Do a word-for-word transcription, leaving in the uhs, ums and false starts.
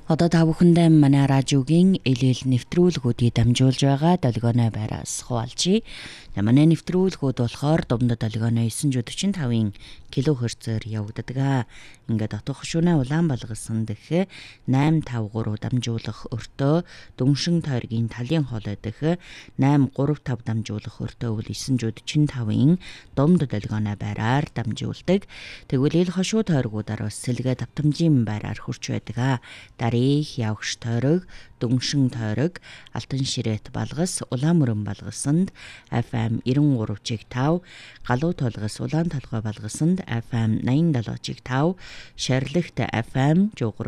Одоо та бүхэндээ манай радиогийн элэл нэвтрүүлгүүдийг дамжуулж байгаа долгионой байраас хуваалцъя. Манай нэвтрүүлгүүд болохоор дундад долгионой нine forty-five килогерцээр явагддаг. Ингээд отох шүнэ улаан балгасан дэх nine fifty-three дамжуулах өртөө дүншин тойргийн талын хоол дэх nine thirty-five дамжуулах өртөө бол nine forty-five дунд долгионой байраар дамжуулдаг. Тэгвэл ил хошуу тойргуудаар бас сэлгээ давтамжийн байраар хурч байдаг. Дарих явагш тойрог, дүншин тойрог, алтан ширээт балгас, улаан мөрөн балгасанд эф эм ninety-three point five, галуу толгос улаан толгой балгасанд эф эм ninety-seven point five, шарлагт эф эм